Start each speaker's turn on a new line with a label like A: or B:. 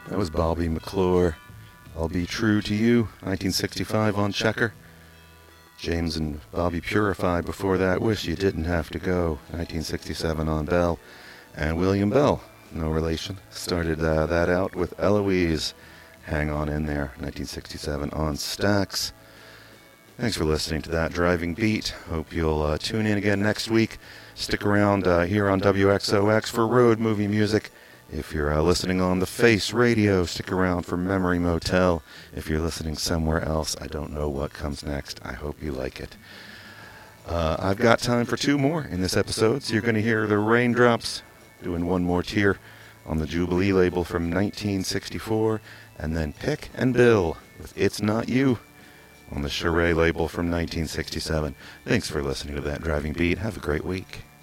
A: That was Bobby McClure. I'll Be True to You, 1965 on Checker. James and Bobby Purify before that, Wish You Didn't Have to Go, 1967 on Bell. And William Bell, no relation, started that out with Eloise, Hang On In There, 1967 on Stax. Thanks for listening to That Driving Beat. Hope you'll tune in again next week. Stick around here on WXOX for road movie music. If you're listening on the Face Radio, stick around for Memory Motel. If you're listening somewhere else, I don't know what comes next. I hope you like it. I've got time for two more in this episode, so you're going to hear the Raindrops doing One More Tear on the Jubilee label from 1964, and then Pick and Bill with It's Not You on the Charade label from 1967. Thanks for listening to That Driving Beat. Have a great week.